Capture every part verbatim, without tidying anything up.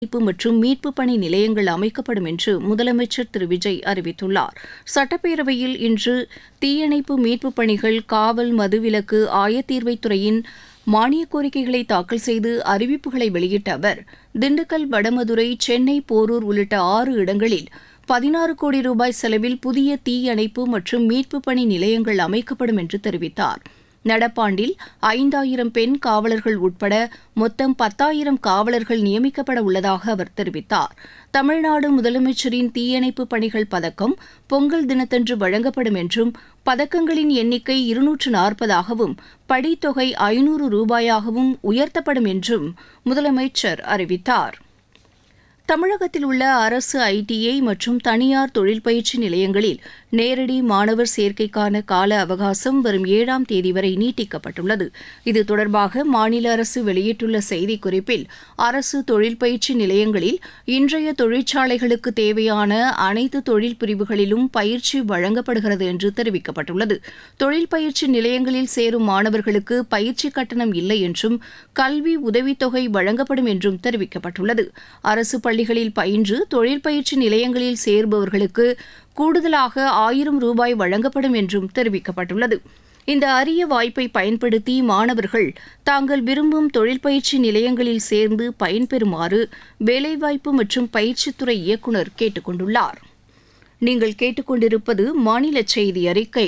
மீட்பு மற்றும் மீட்பு பணி நிலையங்கள் அமைக்கப்படும் என்று முதலமைச்சர் திரு விஜய் அறிவித்துள்ளார். சட்டப்பேரவையில் இன்று தீயணைப்பு மீட்புப் பணிகள், காவல், மதுவிலக்கு, ஆயத்தீர்வைத்துறையின் மானியக் கோரிக்கைகளை தாக்கல் செய்து அறிவிப்புகளை வெளியிட்ட அவர், திண்டுக்கல், வடமதுரை, சென்னை, போரூர் உள்ளிட்ட ஆறு இடங்களில் பதினாறு கோடி ரூபாய் செலவில் புதிய தீயணைப்பு மற்றும் மீட்புப் பணி நிலையங்கள் அமைக்கப்படும் என்று தெரிவித்தார். நடப்பாண்டில் ஐந்தாயிரம் பெண் காவலர்கள் உட்பட மொத்தம் பத்தாயிரம் காவலர்கள் நியமிக்கப்பட உள்ளதாக அவர் தெரிவித்தார். தமிழ்நாடு முதலமைச்சரின் தீயணைப்பு பணிகள் பதக்கம் பொங்கல் தினத்தன்று வழங்கப்படும் என்றும், பதக்கங்களின் எண்ணிக்கை இருநூற்று நாற்பதாகவும் படித்தொகை ஐநூறு ரூபாயாகவும் உயர்த்தப்படும் என்றும் முதலமைச்சர் அறிவித்தார். தமிழகத்தில் உள்ள அரசு ஐடிஐ மற்றும் தனியார் தொழில் பயிற்சி நிலையங்களில் நேரடி மாணவர் சேர்க்கைக்கான கால அவகாசம் வரும் ஏழாம் தேதி வரை நீட்டிக்கப்பட்டுள்ளது. இது தொடர்பாக மாநில அரசு வெளியிட்டுள்ள செய்திக்குறிப்பில், அரசு தொழில் பயிற்சி நிலையங்களில் இன்றைய தொழிற்சாலைகளுக்கு தேவையான அனைத்து தொழில் பிரிவுகளிலும் பயிற்சி வழங்கப்படுகிறது என்று தெரிவிக்கப்பட்டுள்ளது. தொழில் பயிற்சி நிலையங்களில் சேரும் மாணவர்களுக்கு பயிற்சி கட்டணம் இல்லை என்றும், கல்வி உதவித்தொகை வழங்கப்படும் என்றும் தெரிவிக்கப்பட்டுள்ளது. அரசு பள்ளிகளில் பயின்று தொழில் பயிற்சி நிலையங்களில் சேர்பவர்களுக்கு கூடுதலாக ஆயிரம் ரூபாய் வழங்கப்படும் என்றும் தெரிவிக்கப்பட்டுள்ளது. இந்த அரிய வாய்ப்பை பயன்படுத்தி மாணவர்கள் தாங்கள் விரும்பும் தொழில் பயிற்சி நிலையங்களில் சேர்ந்து பயன்பெறுமாறு வேலைவாய்ப்பு மற்றும் பயிற்சித்துறை இயக்குநர் கேட்டுக் கொண்டுள்ளார். நீங்கள் கேட்டுக்கொண்டிருப்பது மாநில செய்தி அறிக்கை.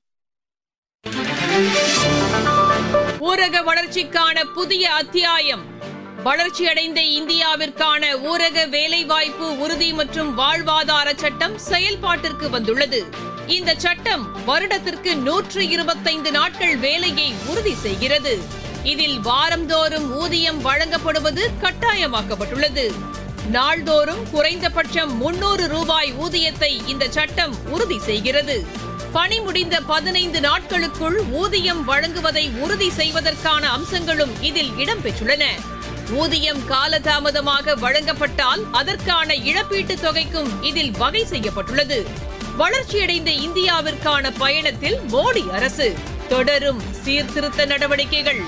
ஊரக வளர்ச்சிக்கான புதிய அத்தியாயம். வளர்ச்சியடைந்த இந்தியாவிற்கான ஊரக வேலைவாய்ப்பு உறுதி மற்றும் வாழ்வாதார சட்டம் செயல்பாட்டிற்கு வந்துள்ளது. இந்த சட்டம் வருடத்திற்கு நூற்று இருபத்தைந்து நாட்கள் வேலையை உறுதி செய்கிறது. இதில் வாரந்தோறும் ஊதியம் வழங்கப்படுவது கட்டாயமாக்கப்பட்டுள்ளது. நாள்தோறும் குறைந்தபட்சம் முன்னூறு ரூபாய் ஊதியத்தை இந்த சட்டம் உறுதி செய்கிறது. பணி முடிந்த பதினைந்து நாட்களுக்குள் ஊதியம் வழங்குவதை உறுதி செய்வதற்கான அம்சங்களும் இதில் இடம்பெற்றுள்ளன. ஊதியம் காலதாமதமாக வழங்கப்பட்டால் அதற்கான இழப்பீட்டுத் தொகைக்கும் இதில் வகை செய்யப்பட்டுள்ளது. வளர்ச்சியடைந்த இந்தியாவிற்கான பயணத்தில் மோடி அரசு தொடரும் சீர்திருத்த நடவடிக்கைகள்.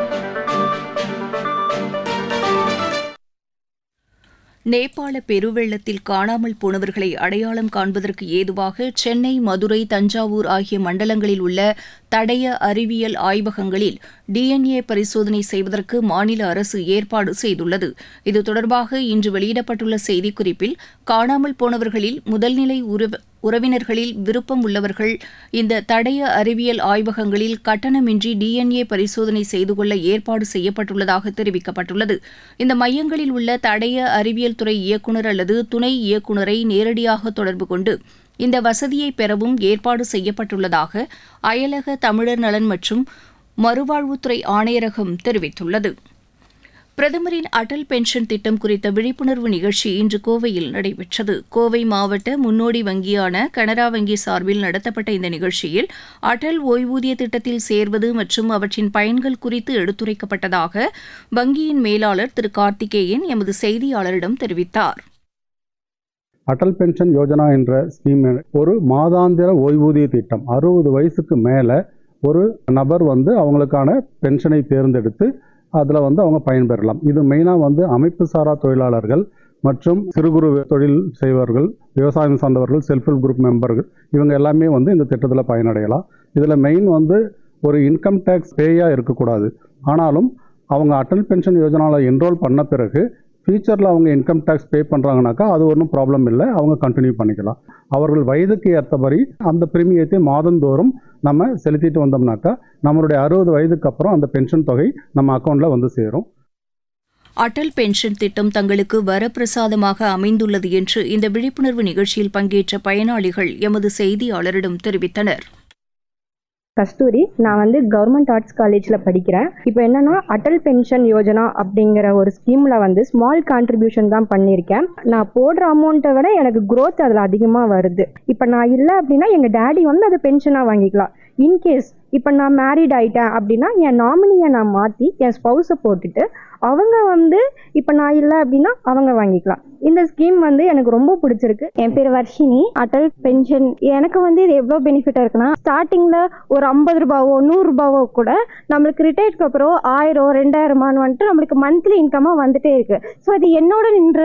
நேபாள பெருவெள்ளத்தில் காணாமல் போனவர்களை அடையாளம் காண்பதற்கு ஏதுவாக சென்னை, மதுரை, தஞ்சாவூர் ஆகிய மண்டலங்களில் உள்ள தடய அறிவியல் ஆய்வகங்களில் டிஎன்ஏ பரிசோதனை செய்வதற்கு மாநில அரசு ஏற்பாடு செய்துள்ளது. இது தொடர்பாக இன்று வெளியிடப்பட்டுள்ள செய்திக்குறிப்பில், காணாமல் போனவர்களில் முதல்நிலை உறவினர்களில் விருப்பம் உள்ளவர்கள் இந்த தடய அறிவியல் ஆய்வகங்களில் கட்டணமின்றி டிஎன்ஏ பரிசோதனை செய்து கொள்ள ஏற்பாடு செய்யப்பட்டுள்ளதாக தெரிவிக்கப்பட்டுள்ளது. இந்த மையங்களில் உள்ள தடய அறிவியல் துறை இயக்குநர் அல்லது துணை இயக்குநரை நேரடியாக தொடர்பு கொண்டு இந்த வசதியை பெறவும் ஏற்பாடு செய்யப்பட்டுள்ளதாக அயலக தமிழர் நலன் மற்றும் மறுவாழ்வுத்துறை ஆணையரகம் தெரிவித்துள்ளது. பிரதமரின் அடல் பென்ஷன் திட்டம் குறித்த விழிப்புணர்வு நிகழ்ச்சி இன்று கோவையில் நடைபெற்றது. கோவை மாவட்ட முன்னோடி வங்கியான கனரா வங்கி சார்பில் நடத்தப்பட்ட இந்த நிகழ்ச்சியில் அடல் ஓய்வூதிய திட்டத்தில் சேர்வது மற்றும் அவற்றின் பயன்கள் குறித்து எடுத்துரைக்கப்பட்டதாக வங்கியின் மேலாளர் திரு கார்த்திகேயன் எமது செய்தியாளரிடம் தெரிவித்தார். அடல் பென்ஷன் யோஜனா என்ற ஸ்கீம் ஒரு மாதாந்திர ஓய்வூதிய திட்டம். அறுபது வயசுக்கு மேலே ஒரு நபர் வந்து அவங்களுக்கான பென்ஷனை தேர்ந்தெடுத்து அதில் வந்து அவங்க பயன்பெறலாம். இது மெயினாக வந்து அமைப்பு சாரா தொழிலாளர்கள் மற்றும் சிறு குறு தொழில் செய்வர்கள், விவசாயம் சார்ந்தவர்கள், செல்ஃப் ஹெல்ப் குரூப் மெம்பர்கள், இவங்க எல்லாமே வந்து இந்த திட்டத்தில் பயனடையலாம். இதில் மெயின் வந்து ஒரு இன்கம் டேக்ஸ் பேயாக இருக்கக்கூடாது. ஆனாலும் அவங்க அடல் பென்ஷன் யோஜனாவில் என்ரோல் பண்ண பிறகு ஃபியூச்சரில் அவங்க இன்கம் டேக்ஸ் பே பண்ணுறாங்கனாக்கா அது ஒன்றும் ப்ராப்ளம் இல்லை, அவங்க கண்டினியூ பண்ணிக்கலாம். அவர்கள் வயதுக்கு ஏற்றபடி அந்த பிரீமியத்தை மாதந்தோறும் நம்ம செலுத்திட்டு வந்தோம்னாக்கா நம்மளுடைய அறுபது வயதுக்கு அப்புறம் அந்த பென்ஷன் தொகை நம்ம அக்கௌண்ட்டில் வந்து சேரும். அடல் பென்ஷன் திட்டம் தங்களுக்கு வரப்பிரசாதமாக அமைந்துள்ளது என்று இந்த விழிப்புணர்வு நிகழ்ச்சியில் பங்கேற்ற பயனாளிகள் எமது செய்தியாளரிடம் தெரிவித்தனர். கஸ்தூரி, நான் வந்து கவர்மெண்ட் ஆர்ட்ஸ் காலேஜில் படிக்கிறேன். இப்போ என்னன்னா அடல் பென்ஷன் யோஜனா அப்படிங்கிற ஒரு ஸ்கீமில் வந்து ஸ்மால் கான்ட்ரிபியூஷன் தான் பண்ணியிருக்கேன். நான் போடுற அமௌண்ட்டை விட எனக்கு க்ரோத் அதில் அதிகமாக வருது. இப்போ நான் இல்லை அப்படின்னா எங்கள் டேடி வந்து அதை பென்ஷனாக வாங்கிக்கலாம். இன்கேஸ் இப்போ நான் மேரிட் ஆகிட்டேன் அப்படின்னா என் நாமினியை நான் மாற்றி என் ஸ்பௌஸை போட்டுட்டு அவங்க வந்து இப்போ நான் இல்லை அப்படின்னா அவங்க வாங்கிக்கலாம். இந்த ஸ்கீம் வந்து எனக்கு ரொம்ப பிடிச்சிருக்கு. என் பேர் வர்ஷினி. அடல் பென்ஷன் எனக்கு வந்து இது எவ்வளோ பெனிஃபிட்டாக இருக்குன்னா, ஸ்டார்டிங்கில் ஒரு ஐம்பது ரூபாவோ நூறு ரூபாவோ கூட நம்மளுக்கு ரிட்டையர்ட்க்கு அப்புறம் ஆயிரம் ரெண்டாயிரமானு வந்துட்டு நம்மளுக்கு மந்த்லி இன்கமாக வந்துட்டே இருக்கு. ஸோ அது என்னோட நின்ற